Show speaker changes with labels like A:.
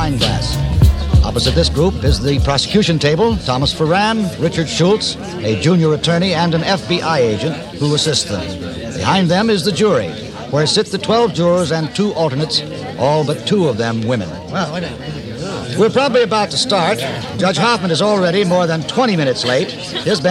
A: wine glass. Opposite this group is the prosecution table, Thomas Ferran, Richard Schultz, a junior attorney, and an FBI agent who assist them. Behind them is the jury, where sit the 12 jurors and 2 alternates, all but 2 of them women. We're probably about to start. Judge Hoffman is already more than 20 minutes late. His bench